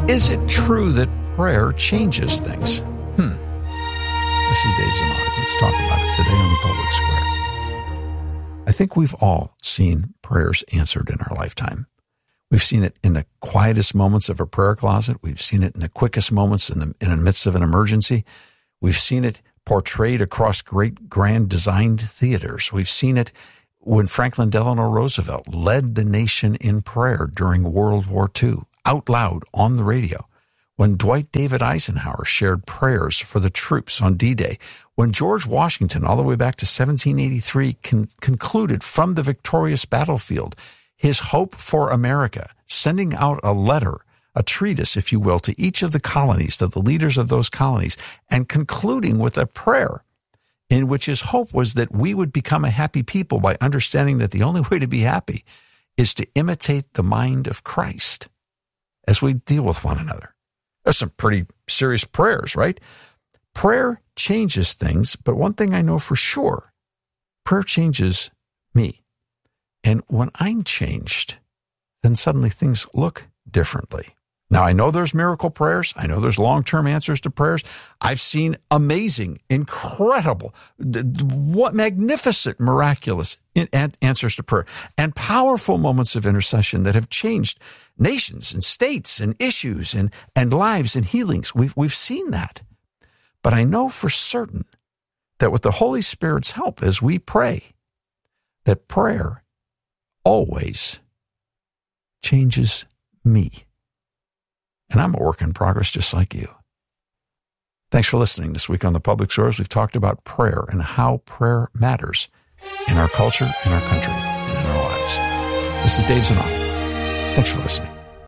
Is it true that prayer changes things? This is Dave Zanotti. Let's talk about it today on the Public Square. I think we've all seen prayers answered in our lifetime. We've seen it in the quietest moments of a prayer closet. We've seen it in the quickest moments in the midst of an emergency. We've seen it portrayed across great grand designed theaters. We've seen it when Franklin Delano Roosevelt led the nation in prayer during World War II, out loud on the radio. When Dwight David Eisenhower shared prayers for the troops on D-Day, when George Washington, all the way back to 1783, concluded from the victorious battlefield his hope for America, sending out a letter, a treatise, if you will, to each of the colonies, to the leaders of those colonies, and concluding with a prayer in which his hope was that we would become a happy people by understanding that the only way to be happy is to imitate the mind of Christ as we deal with one another. There's some pretty serious prayers, right? Prayer changes things, but one thing I know for sure, prayer changes me. And when I'm changed, then suddenly things look differently. Now, I know there's miracle prayers. I know there's long-term answers to prayers. I've seen amazing, incredible, what magnificent, miraculous answers to prayer and powerful moments of intercession that have changed nations and states and issues and lives and healings. We've seen that. But I know for certain that with the Holy Spirit's help as we pray, that prayer always changes me. And I'm a work in progress just like you. Thanks for listening this week on The Public Source. We've talked about prayer and how prayer matters in our culture, in our country, and in our lives. This is Dave Zanotti. Thanks for listening.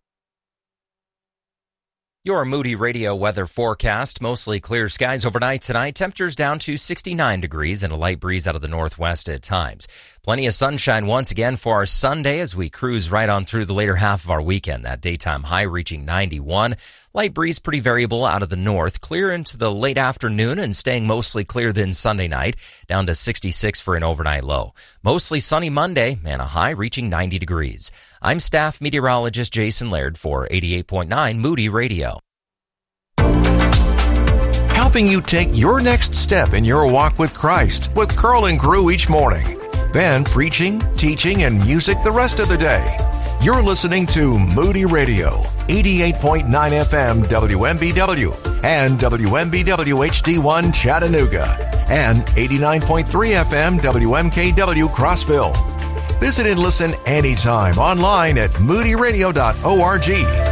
Your Moody Radio weather forecast. Mostly clear skies overnight tonight. Temperatures down to 69 degrees and a light breeze out of the northwest at times. Plenty of sunshine once again for our Sunday as we cruise right on through the later half of our weekend. That daytime high reaching 91. Light breeze pretty variable out of the north. Clear into the late afternoon and staying mostly clear then Sunday night. Down to 66 for an overnight low. Mostly sunny Monday and a high reaching 90 degrees. I'm staff meteorologist Jason Laird for 88.9 Moody Radio. Helping you take your next step in your walk with Christ with Carl and Crew each morning. Then preaching, teaching, and music the rest of the day. You're listening to Moody Radio, 88.9 FM WMBW and WMBW HD1 Chattanooga and 89.3 FM WMKW Crossville. Visit and listen anytime online at moodyradio.org.